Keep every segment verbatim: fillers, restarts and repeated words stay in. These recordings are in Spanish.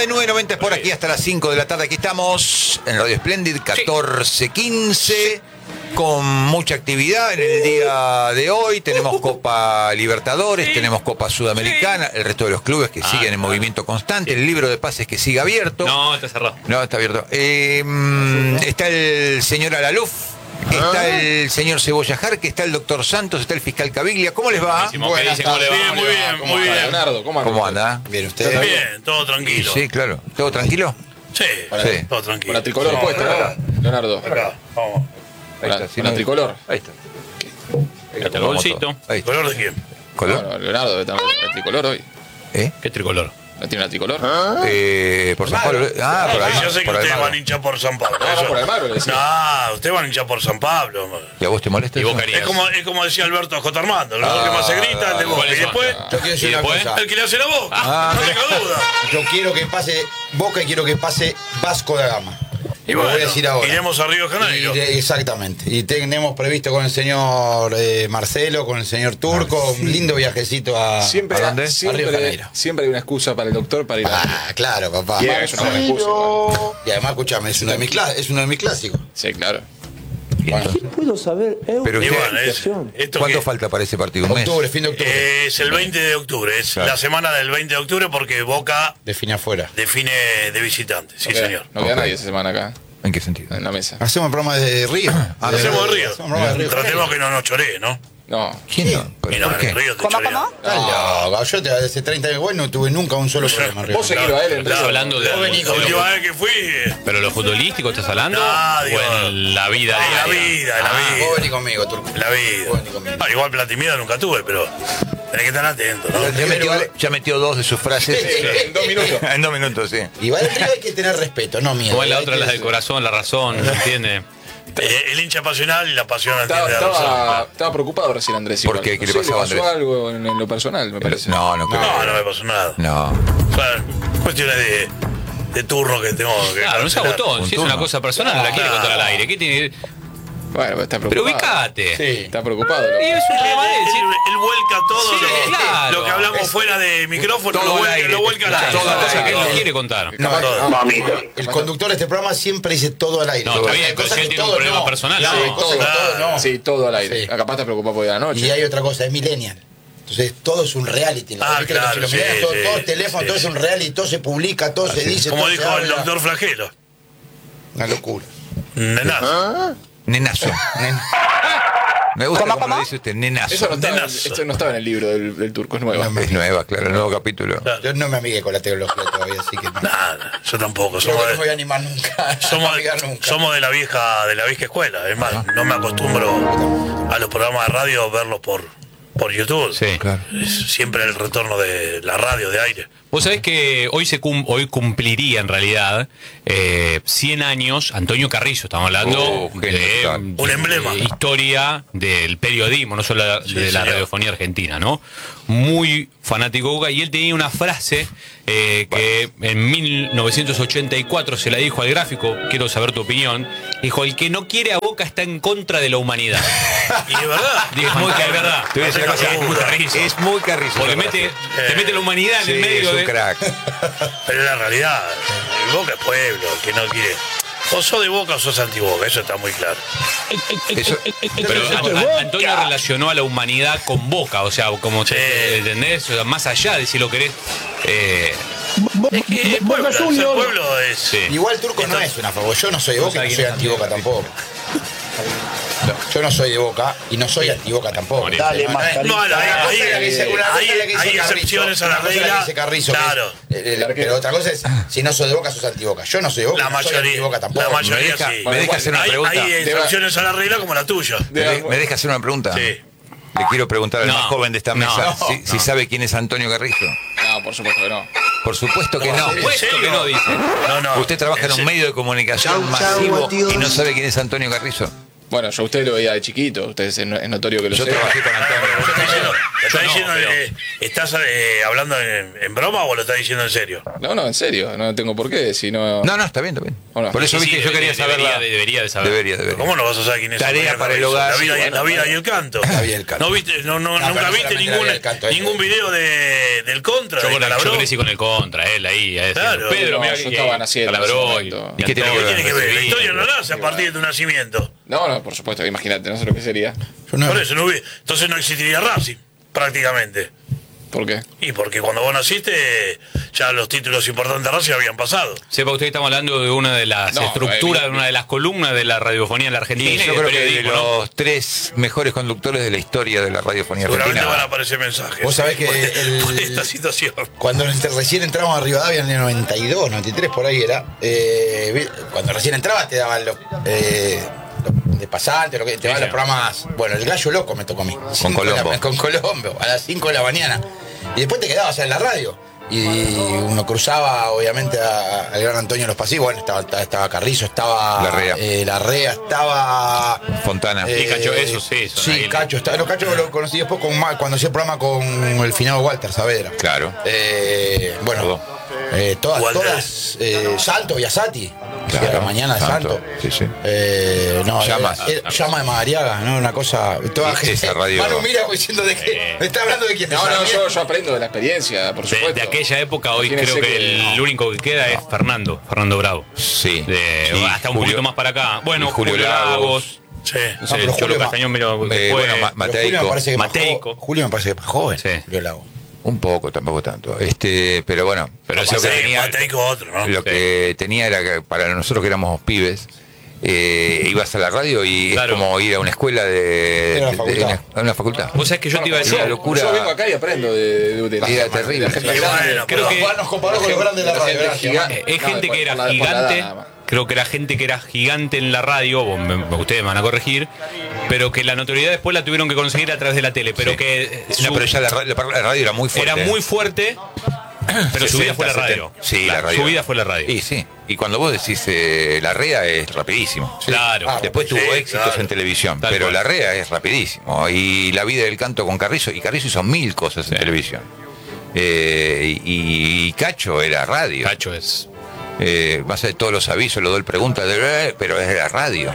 de nueve noventa es por aquí hasta las cinco de la tarde. Aquí estamos en Radio Splendid, catorce quince. Con mucha actividad en el día de hoy. Tenemos Copa Libertadores, sí. tenemos Copa Sudamericana, el resto de los clubes que ah, siguen en claro. movimiento constante, sí. el libro de pases que sigue abierto. No, está cerrado. No, está abierto. Eh, está el señor Alaluf, está ah. el señor Cebolla Jarque, está el doctor Santos, está el fiscal Caviglia. ¿Cómo les va? Buenas tardes. Bien, muy bien, muy bien. Leonardo, ¿cómo anda? ¿Cómo anda? Bien, ¿usted? Bien, todo tranquilo. Sí, claro. ¿Todo tranquilo? Sí, sí. todo tranquilo. Con la tricolor no, puesta, ¿no? Leonardo. Acá, vamos. Ahí Con la, está, con la tricolor. Ahí está. Ahí está el bolsito. Ahí está. ¿Color de quién? ¿Color? No, no, Leonardo debe estar la tricolor hoy. ¿Eh? ¿Qué tricolor? ¿No tiene una tricolor? ¿Ah? Eh, por San Pablo. Ah, por Yo Almagro. sé que por ustedes Almagro. van a hinchar por San Pablo. No, Eso. no, por Almagro, le decía. No, ustedes van a hinchar por San Pablo. ¿Y a vos te molesta ¿Y eso? vos querías? Es como, es como decía Alberto J. Armando, el ah, que más se grita, el de Boca. Y después, Yo quiero decir ¿Y una después? cosa. el que le hace la Boca. Ah, no tengo duda. Yo quiero que pase Boca y quiero que pase Vasco da Gama. Y Lo bueno, voy a decir ahora. iremos a Río de Y Janeiro. de- exactamente. Y tenemos previsto con el señor eh, Marcelo, con el señor Turco, Ah, sí. un lindo viajecito a, Siempre, ¿a dónde? A Río de siempre, Janeiro. siempre hay una excusa para el doctor para ir a... Ah, claro, papá. Y es una buena excusa. igual. Y además, escúchame, es uno de mis, cla- es uno de mis clásicos. Sí, claro. Bueno, puedo saber Pero Y usted- bueno, es, esto ¿Cuánto que- falta para ese partido? ¿Un mes? octubre, fin de octubre. es el veinte de octubre, es Claro. la semana del veinte de octubre porque Boca Define afuera. define de visitante. Sí, no queda, señor. No queda Ok. nadie esa semana acá, ¿En qué sentido? en la mesa. Hacemos el programa de Río. Ah, De- Hacemos de Río. Hacemos el programa de Río. Tratemos que no nos choree, ¿no? No. ¿Quién no? ¿Pero Y no, ¿Por en qué? el Río te ¿Cómo, chorea. cómo? Estás loco. Yo te, hace treinta años bueno, no tuve nunca un solo problema en Río. Vos seguilo a él en Estás Río. hablando de... La última vez que fui, ¿Pero lo futbolístico estás hablando? No, ¿O digo, en la vida en la diaria? vida, en la Ah, vida. Vos vení conmigo, Turco. En la vida. Vos vení conmigo. Ah, igual platimida nunca tuve, pero tenés que estar atento, ¿no? Ya metió, ya metió dos de sus frases. En dos minutos. En dos minutos, sí. Igual en Río hay que tener respeto, no miedo. ¿Cómo es la Hay otra, que- la del corazón, la razón? ¿Se entiende? Eh, El hincha pasional y la pasión Estaba, entiende la estaba, razón. estaba preocupado recién Andrés. ¿Por igual. qué? ¿Qué No le sé, pasaba a pasó Andrés? algo en, en lo personal, me parece. No, no creo. No, no me pasó nada. No. Claro, cuestiones de, de turno que tengo que Claro, no sea cancelar. botón. Un Si es una turno. cosa personal, no la quiere contar al aire. ¿Qué tiene? Bueno, está Pero preocupado. ubicate. Sí. Está preocupado. Y loco. es un Él, problema de él- decir... él- él vuelca todo Sí, lo, claro. lo que hablamos Es- fuera de micrófono, todo lo al vuelca, aire. lo vuelca Claro, al son aire. las cosas que él no. no quiere contar. No, Todo. no, el conductor de este programa siempre dice todo al aire. No, está bien, pero Cosas si él que tiene un todo problema no. personal, Claro, no. hay cosas que Claro. todo no. Sí, todo al aire. Sí. Capaz está preocupado por ir a la noche. Y hay otra cosa, es millennial. Entonces todo es un reality. Ah, ¿Viste que claro, los sí, millennials, todo, sí, todo el teléfono, sí, todo sí. es un reality, todo se publica, todo se dice. Como todo se dijo el habla. doctor Flagelo. Una locura. Nenazo. Nenazo. Me gusta ¿Cómo, cómo cómo? lo dice usted, nenazo. Eso no, estaba, Nenazo. esto no estaba en el libro del, del turco, es nueva. No, Es nueva, claro, el nuevo capítulo. Claro. Yo no me amigué con la tecnología todavía, así que no. Nada, yo tampoco. Creo Somos que no me voy a de, animar nunca. somos, no me amigar nunca. somos de la vieja de la vieja escuela. Es más, no me acostumbro a los programas de radio verlos por, por YouTube. Sí. Claro. Es siempre el retorno de la radio de aire. Vos sabés que hoy se cum- hoy cumpliría en realidad eh, cien años Antonio Carrizo, estamos hablando Oh, genio de, total. Un emblema. de historia del periodismo, no solo de la, Sí, de la señor. radiofonía argentina, ¿no? Muy fanático de Boca, y él tenía una frase eh, que en mil novecientos ochenta y cuatro se la dijo al gráfico, quiero saber tu opinión, dijo: el que no quiere a Boca está en contra de la humanidad. Y es verdad. Dijo, muy es verdad. Te voy a decir una cosa, Es muy Carrizo. Es muy Carrizo. Porque la mete, frase. te mete la humanidad en Sí, el medio es un de... crack. Pero es la realidad. El Boca es pueblo, que no quiere. O sos de Boca o sos anti-Boca, eso está muy claro. Eso, Pero a- a- Antonio relacionó a la humanidad con Boca, o sea, como te, Sí. ¿entendés? O sea, más allá de si lo querés. Eh, Es que el pueblo, el pueblo es. sí. Igual Turco no es una favor. Yo no soy de Boca y no soy anti-Boca tampoco. No, yo no soy de Boca y no soy anti-Boca tampoco. Dale, no, mascarita. No, hay, Una cosa hay, es la que dice- una cosa hay- es la que dice hay Carrizo, excepciones a la una cosa es regla. que dice Carrizo, que es- Claro. eh, eh, pero otra cosa es, si no sos de Boca, sos anti-Boca. Yo no soy de Boca, La no soy mayoría, anti-Boca tampoco. la mayoría Me deja- sí. me deja hacer una hay, pregunta. hay excepciones a la regla como la tuya. ¿Me, de- me deja hacer una pregunta? Sí. Le quiero preguntar al No, más joven de esta no, mesa no, si, si sabe quién es Antonio Carrizo. No, por supuesto que no. Por supuesto que no. ¿En Puesto serio? que no, dice. No, no. Usted trabaja en un serio. medio de comunicación masivo y no sabe quién es Antonio Carrizo. Bueno, yo a usted lo veía de chiquito, usted es, es notorio que lo Yo sé. trabajé con Antonio. ¿Lo estás diciendo, lo estás no, diciendo, pero- eh, ¿estás eh, hablando en, en broma o lo estás diciendo en serio? No, no, en serio, no tengo por qué, si no... No, no, está bien, está bien. ¿O no? Por eso Sí, viste, sí, yo debe- quería saber debería, la... debería de saber. Debería, debería. ¿Cómo no vas a saber quién es? Tarea Antonio para el Carrizo? hogar. La vida, y- Bueno, la vida bueno. y el canto. La vida y el canto. ¿No viste, no, no, No, pero nunca no viste solamente ningún, la vida y el canto, ningún es- video de, del contra, Yo, de con el- yo Calabró? crecí con el contra, él ahí. eh, Claro. Pedro, No, mira yo que- estaba naciendo en ese Calabró y, momento. ¿Y qué tiene que ¿Qué ver? tiene que ver? La Sí, historia no sí, nace a partir de tu nacimiento. No, no, por supuesto, imagínate, no sé lo que sería. Yo no- Por eso no hubi- entonces no existiría Racing, prácticamente. ¿Por qué? Y porque cuando vos naciste, ya los títulos importantes de Racing habían pasado. Sepa usted que estamos hablando de una de las No, estructuras, eh, de una de las columnas de la radiofonía en la Argentina. Y y yo del creo que de periodismo, ¿no? los tres mejores conductores de la historia de la radiofonía Seguramente argentina. van a aparecer mensajes. Vos sabés que por, el- por esta situación. Cuando entre- recién entramos a Rivadavia en el noventa y dos, noventa y tres, por ahí era, eh, vi- cuando recién entrabas te daban los, eh, los de pasante, lo que, te daban sí. los programas. Bueno, el Gallo Loco me tocó a mí. Cinco de la- Colombo. con Colombo, a las cinco de la mañana. Y después te quedabas en la radio. Y uno cruzaba, obviamente, a- al gran Antonio en los pasillos. Bueno, estaba, estaba, estaba Carrizo, estaba Larrea. eh, Larrea, estaba Fontana. Y Cacho, eso sí, son Sí, ahí. Cacho. Estaba, no, Cacho lo conocí después con, Ma- cuando hacía el programa con el finado Walter Saavedra. Claro. Eh, bueno, Todo. eh, todas, Walter. todas, eh, Santo y Asati, Claro, a la mañana de Santo, Santo. sí, sí. Eh, no, Llamas. era- era- llama de Madariaga, ¿no? Una cosa. Toda Y gente. esa radio- Manu mira como diciendo de que. Eh. Me está hablando de quién. No, no, yo, yo aprendo de la experiencia, por De, supuesto. de aquella época, hoy Imagínese creo que, que- el único que queda es Fernando, Fernando Bravo. Sí. De- Sí, hasta un Julio- poquito más para acá. Bueno, y Julio Julio Lagos. Lagos. Sí. No sé, pero Cholo Julio Ma- Castañón, pero Eh, después- bueno, ma- Pero Julio me parece que más Mateico. joven. Julio me parece que más joven. Sí. Julio Lago. Un poco, tampoco tanto. Este, pero bueno, Pero lo sí, que Sí, tenía, Mateico otro, ¿no? lo que tenía era que para nosotros que éramos pibes, eh, ibas a la radio y Claro. es como ir a una escuela de, Era una de- facultad. de- a una facultad. Vos sabés que yo te iba a Era decir. una locura. Yo vengo acá y aprendo de, de, de la Era gente- terrible. de la gente Sí, grande. bueno, creo pero que- Juan nos comparó con los grandes de la La radio. gente gracias, gigante. Manu. Es No, gente por- que era por la- por la gigante, edad nada más. creo que era gente que era gigante en la radio, vos me- ustedes me van a corregir, pero que la notoriedad después la tuvieron que conseguir a través de la tele, pero Sí. que eh, No, su- pero ya la, ra- la- la radio era muy fuerte. era muy fuerte, pero su vida fue la sesenta, radio. setenta. Sí, Claro, la radio. Su vida fue la radio. Y sí. Y cuando vos decís eh, la REA es rapidísimo. Claro. Ah, Después tuvo Sí, éxitos claro. en televisión, Tal pero cual. la REA es rapidísimo. Y la vida del canto con Carrizo, y Carrizo hizo mil cosas en Sí. televisión. Eh, y, y Cacho era radio. Cacho es. Eh, más de todos los avisos, lo doy preguntas, de- pero es la radio.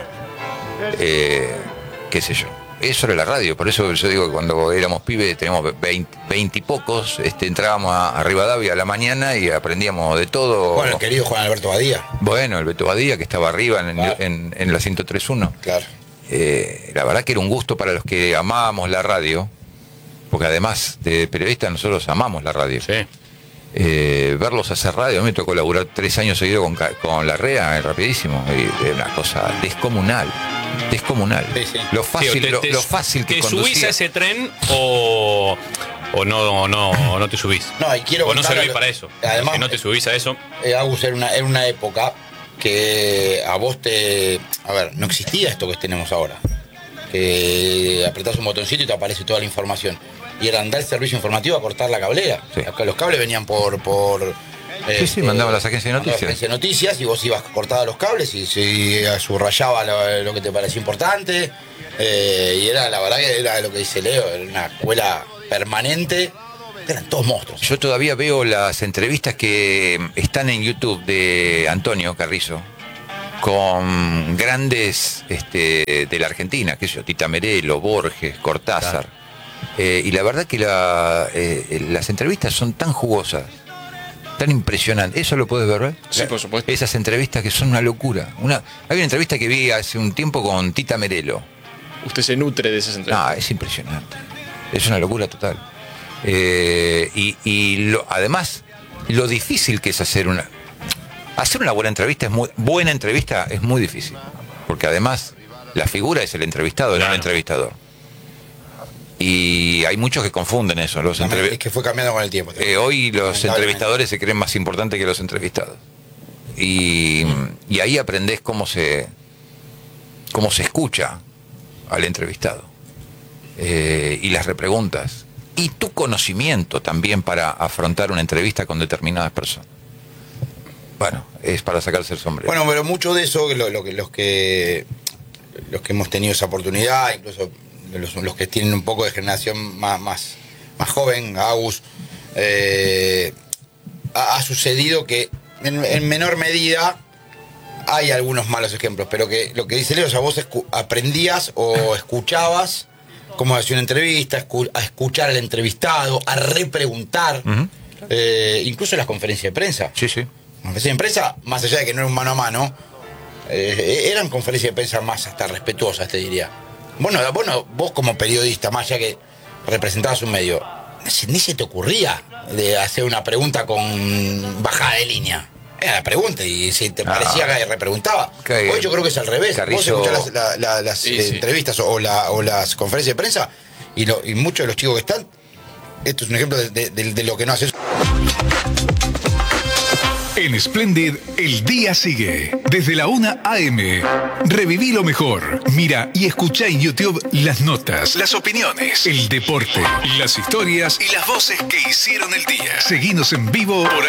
Eh, qué sé yo. Eso era la radio, por eso yo digo que cuando éramos pibes, teníamos veinte, veinte y pocos, este, entrábamos a, a Rivadavia a la mañana y aprendíamos de todo. Bueno, el querido Juan Alberto Badía. Bueno, el Beto Badía, que estaba arriba en, Claro. en- en la ciento tres punto uno. Claro. Eh, la verdad que era un gusto para los que amábamos la radio, porque además de periodistas nosotros amamos la radio. Sí. Eh, verlos hacer radio, a mí me tocó laburar tres años seguidos con, ca- con la REA, eh, rapidísimo, y era una cosa descomunal, descomunal. Sí, sí. Lo fácil, Tío, te- lo, te- lo fácil que ¿Te subís conducía. a ese tren o, o no, no, no te subís? No, y quiero o no contarle- servís para eso. Además, si no te subís a eso. Eh, Agus, era una, era una época que a vos te... A ver, no existía esto que tenemos ahora. Que apretás un botoncito y te aparece toda la información. Y era andar el servicio informativo a cortar la cablera. Sí. Acá los cables venían por... por Sí, sí, mandaban las agencias de mandaban las noticias. agencias de noticias y vos ibas cortando los cables y se subrayaba lo, lo que te parecía importante. Eh, y era, la verdad que era lo que dice Leo, era una escuela permanente. Eran todos monstruos. Yo todavía veo las entrevistas que están en YouTube de Antonio Carrizo con grandes este, de la Argentina, que sé yo, Tita Merelo, Borges, Cortázar. Eh, y la verdad que la, eh, las entrevistas son tan jugosas, tan impresionantes. ¿Eso lo puedes ver, ¿eh? Sí, por supuesto. Esas entrevistas que son una locura. Una, hay una entrevista que vi hace un tiempo con Tita Merelo. Usted se nutre de esas entrevistas. No, es impresionante. Es una locura total. Eh, y y lo- además, lo difícil que es hacer una. Hacer una buena entrevista es muy. Buena entrevista es muy difícil. Porque además, la figura es el entrevistado, no Claro. el entrevistador. Y hay muchos que confunden eso. Los entrevi- Es que fue cambiando con el tiempo. eh, hoy los Lamentablemente. entrevistadores se creen más importantes que los entrevistados. Y, y ahí aprendés cómo se, cómo se escucha al entrevistado. Eh, y las repreguntas. Y tu conocimiento también para afrontar una entrevista con determinadas personas. Bueno, es para sacarse el sombrero. Bueno, pero mucho de eso, lo, lo que, los que los que hemos tenido esa oportunidad, incluso los, los que tienen un poco de generación más, más, más joven, Agus, eh, ha, ha sucedido que en, en menor medida hay algunos malos ejemplos, pero que lo que dice Leo, o sea, vos escu- aprendías o escuchabas cómo hacía una entrevista, escu- a escuchar al entrevistado, a repreguntar, uh-huh. eh, incluso en las conferencias de prensa. Sí, sí. Las conferencias de prensa, más allá de que no era un mano a mano, eh, eran conferencias de prensa más hasta respetuosas, te diría. Bueno, bueno, vos como periodista, más allá que representabas un medio, ni se te ocurría de hacer una pregunta con bajada de línea. Era la pregunta y si te parecía ah, que repreguntaba. Okay. Hoy yo creo que es al revés. Carrizo. Vos escuchás las, la, la, las sí, eh, sí. entrevistas o, la, o las conferencias de prensa y, lo, y muchos de los chicos que están, esto es un ejemplo de, de, de, de lo que no haces. En Splendid, el día sigue. Desde la una a eme. Reviví lo mejor. Mira y escucha en YouTube las notas, las opiniones, el deporte, las historias y las voces que hicieron el día. Seguinos en vivo por